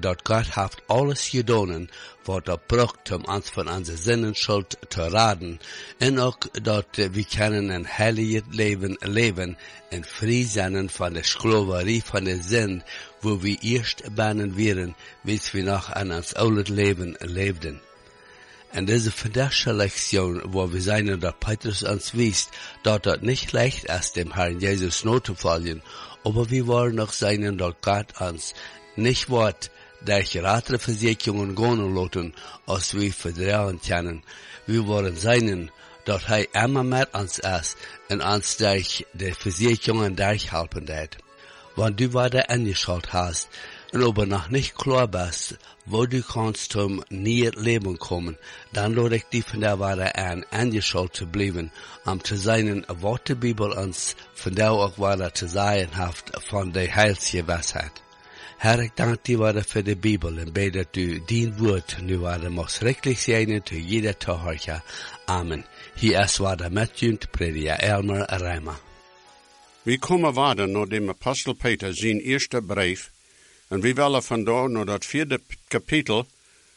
dat God haft alles gedaan wat brucht om ons van onze zinnenschuld te raden. En ook dat we kunnen een heilig leven leven en vrij zijn van de slaverie van de zin, wo we eerst bannen waren, bis we nog aan ons oude leven leefden. En deze vandaagse lektion, wo wir sehen, dass Petrus uns wijst, dat het nicht leicht ist, dem Herrn Jesus nur zu folgen, aber wir wollen noch sehen, dass Gott uns nicht wird durch ratere Versicherungen gehen lassen, als wir vertrauen können. Wir wollen sehen, dass er immer mit uns ist und uns durch die Versicherungen durchhelfen wird. Wenn du weiter angeschaut hast, und aber noch nicht klar bist, wo du kannst zum neuen Leben kommen, dann lade ich dich von der Weide an, angeschaut zu bleiben, zu sehen, was die Bibel uns von der auch weiter zu sagen hat, von der Heilsgewissheit. Herr, ich danke dir weiter für die Bibel und bete, dass du dein Wort nu weiter machst rechtlich sein, zu jeder Zuhörer. Amen. Hier ist weiter mit Prediger Elmer Reimer. Wir kommen weiter nach dem Apostel Peter, sein erster Brief. En we willen vandaag naar dat 4e kapitel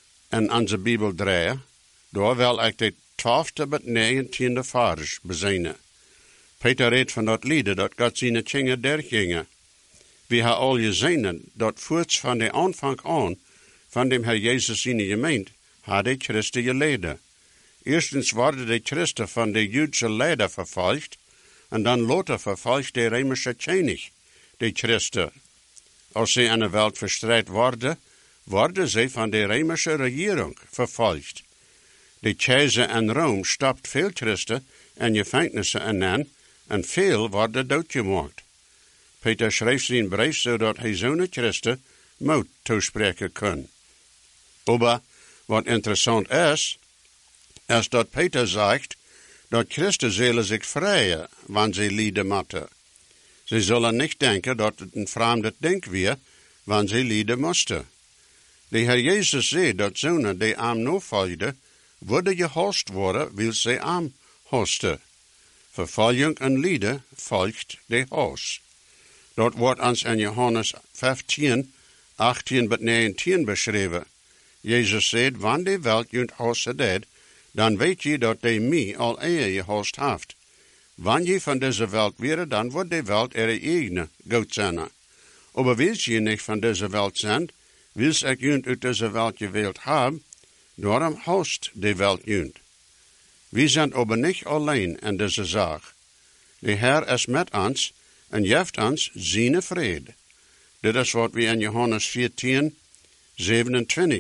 in onze Bibel draaien. Daar wil ik de 12e tot 19e vers bezinnen. Peter redt van dat lieden dat God zijn tjingen dergingen. We hebben al gezien dat voorts van de aanvang aan van dem Herr Jezus zijn gemeente had de Christen geleden. Eerstens worden de Christen van de Joodse leider vervolgd en dan later vervolgd de Römische König, de Christen. Als ze in de wereld verstrijd worden ze van de Römische regering vervolgd. De keizer in Rome stapt veel Christen in gevangenissen aan en veel worden doodgemaakt. Peter schreef zijn brief zodat hij zo'n Christen moed toespreken kon. Maar wat interessant is dat Peter zegt dat Christen zullen zich vrijen, wanneer ze lijden moeten. Ze zullen niet denken dat het een vreemde ding weer, wanneer ze lijden moesten. De Heer Jezus zei dat zonen die hem navolgden, worden gehost worden, wil ze hem hosten. Vervolging en lijden volgt de host. Dat wordt ons in Johannes 15, 18 tot 19 beschreven. Jezus zei, wanneer de wereld junt hosten deed, dan weet je dat de mij al eer gehost heeft. Wanneer je van deze wereld wäre, dan wordt de wereld ihre eigen goed zijn. Aber wils je niet van deze wereld zijn, wils ik junt uit deze wereld gewählt hebben, daarom host de wereld junt. We zijn aber niet alleen in deze zaak. De Heer is met ons en geeft ons zijn vrede. Dit is wat we in Johannes 14, 27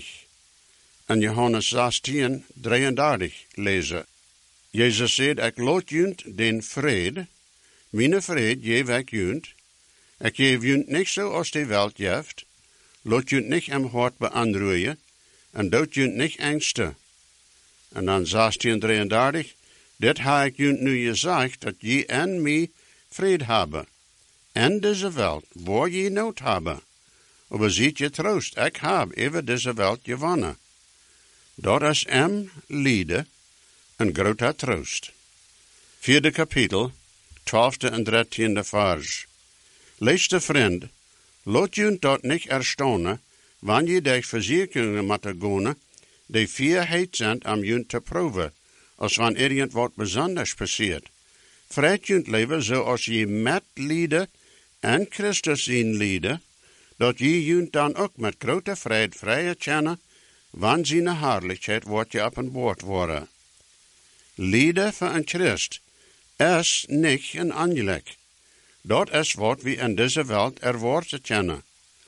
en Johannes 16, 33 lezen. Jezus zei, ik laat junt den vrede, mijn vrede geef ik junt. Ik geef junt niet zo als de wereld geeft. Laat junt niet im hart beanroeien en doet junt niet angsten. En dan 16:33, dit heb ik junt nu gezegd, dat je en mij vrede hebben. En deze wereld, waar je nood hebben. Maar ziet je troost, ik heb even deze wereld gewonnen. Dat is lijden en grote troost. 4e kapitel, 12e en 13e vers. Liefste vriend, laat je dat niet erstaunen, wanneer je de verzekeringen moet gaan, die vierheid zijn om je te proeven, als wanneer irgend wat bijzonders passiert. Vreet je leven zoals je met lijden en Christus in lijden, dat je dan ook met grote vrede vrije kennen, wanneer zijn herrlijkheid wordt je openbaard worden. Lijden voor een Christ is niet een ongeluk. Dat is wat we in deze wereld erwarten kennen.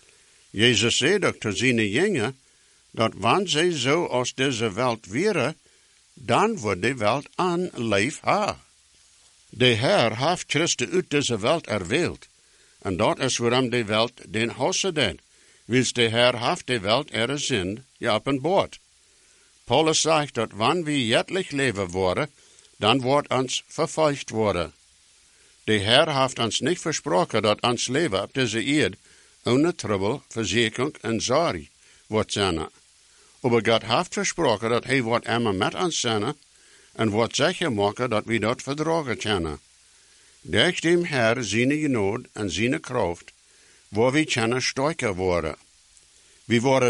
Jezus zei ook te zijn jongen, dat wanneer zij zo als deze wereld wäre, dan wordt de wereld aan leef haar. De Heer heeft Christen uit deze wereld erwählt, en dat is waarom de wereld den hassen deed, wils de Heer heeft de wereld er zin geopenbaard. Paulus zegt dat wanneer we jetlich leven worden, dan wordt ons vervolgd worden. De Heer heeft ons niet versproken dat ons leven op deze eerd ohne trubbel, verzekering en zorg wordt zijn. Maar God heeft versproken dat hij wordt immer met ons zijn en wordt zeker maken dat we dat verdragen kunnen. Durch dem Herr zijn genade en zijn kracht, waar we kunnen sterker worden. We worden